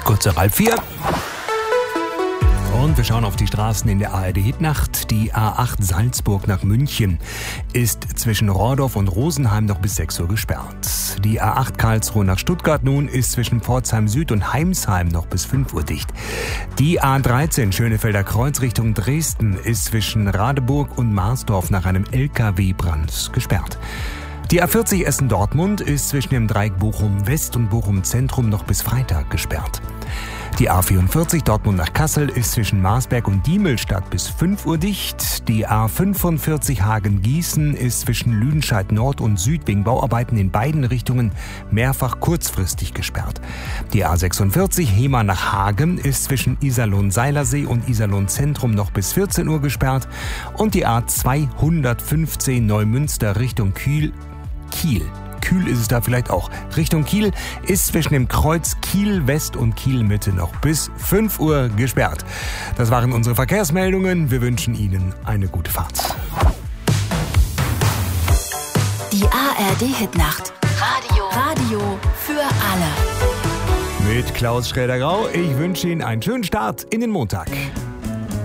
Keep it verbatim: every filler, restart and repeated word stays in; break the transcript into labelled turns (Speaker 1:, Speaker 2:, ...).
Speaker 1: Kurz nach halb vier. Und wir schauen auf die Straßen in der A R D-Hitnacht. Die A acht Salzburg nach München ist zwischen Rohrdorf und Rosenheim noch bis sechs Uhr gesperrt. Die A acht Karlsruhe nach Stuttgart nun ist zwischen Pforzheim Süd und Heimsheim noch bis fünf Uhr dicht. Die A dreizehn Schönefelder Kreuz Richtung Dresden ist zwischen Radeburg und Marsdorf nach einem L K W-Brand gesperrt. Die A vierzig Essen-Dortmund ist zwischen dem Dreieck Bochum West und Bochum Zentrum noch bis Freitag gesperrt. Die A vierundvierzig Dortmund nach Kassel ist zwischen Marsberg und Diemelstadt bis fünf Uhr dicht. Die A fünfundvierzig Hagen-Gießen ist zwischen Lüdenscheid Nord und Süd wegen Bauarbeiten in beiden Richtungen mehrfach kurzfristig gesperrt. Die A sechsundvierzig Hemer nach Hagen ist zwischen Iserlohn-Seilersee und Iserlohn-Zentrum noch bis vierzehn Uhr gesperrt. Und die A zweihundertfünfzehn Neumünster Richtung Kiel, Kiel. Kühl ist es da vielleicht auch. Richtung Kiel ist zwischen dem Kreuz Kiel West und Kiel Mitte noch bis fünf Uhr gesperrt. Das waren unsere Verkehrsmeldungen. Wir wünschen Ihnen eine gute Fahrt.
Speaker 2: Die A R D-Hitnacht. Radio. Radio für alle.
Speaker 1: Mit Klaus Schräder-Grau. Ich wünsche Ihnen einen schönen Start in den Montag.